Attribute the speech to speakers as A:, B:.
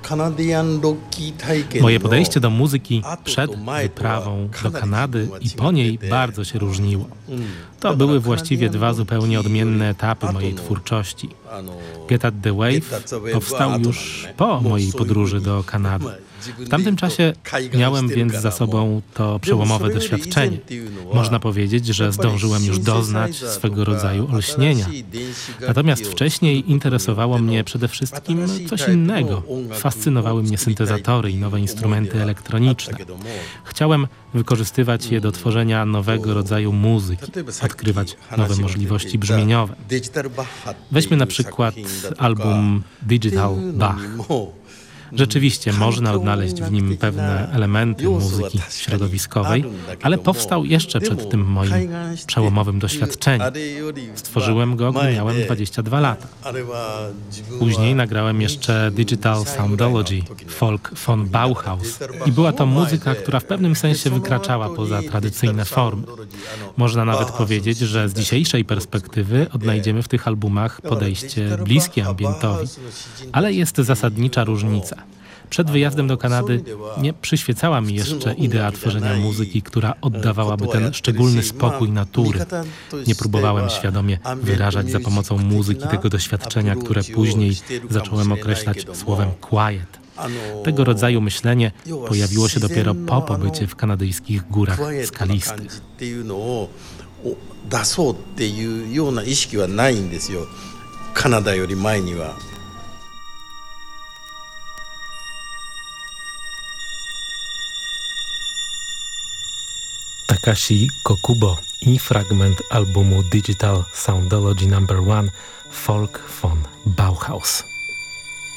A: Moje podejście do muzyki przed wyprawą do Kanady i po niej bardzo się różniło. To były właściwie dwa zupełnie odmienne etapy mojej twórczości. Get at the Wave powstał już po mojej podróży do Kanady. W tamtym czasie miałem więc za sobą to przełomowe doświadczenie. Można powiedzieć, że zdążyłem już doznać swego rodzaju olśnienia. Natomiast wcześniej interesowało mnie przede wszystkim coś innego. Fascynowały mnie syntezatory i nowe instrumenty elektroniczne. Chciałem wykorzystywać je do tworzenia nowego rodzaju muzyki, odkrywać nowe możliwości brzmieniowe. Weźmy na przykład album Digital Bach. Rzeczywiście można odnaleźć w nim pewne elementy muzyki środowiskowej, ale powstał jeszcze przed tym moim przełomowym doświadczeniem. Stworzyłem go, gdy miałem 22 lata. Później nagrałem jeszcze Digital Soundology, folk von Bauhaus i była to muzyka, która w pewnym sensie wykraczała poza tradycyjne formy. Można nawet powiedzieć, że z dzisiejszej perspektywy odnajdziemy w tych albumach podejście bliskie ambientowi, ale jest zasadnicza różnica. Przed wyjazdem do Kanady nie przyświecała mi jeszcze idea tworzenia muzyki, która oddawałaby ten szczególny spokój natury. Nie próbowałem świadomie wyrażać za pomocą muzyki tego doświadczenia, które później zacząłem określać słowem quiet. Tego rodzaju myślenie pojawiło się dopiero po pobycie w kanadyjskich górach skalistych.
B: Takashi Kokubo i fragment albumu Digital Soundology No. 1 Folk von Bauhaus.